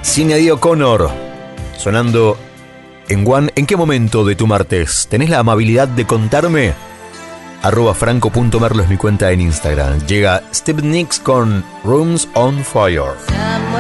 Sinéad O'Connor, sonando en One. ¿En qué momento de tu martes tenés la amabilidad de contarme? @franco.merlo es mi cuenta en Instagram. Llega Steve Nicks con Rooms on Fire.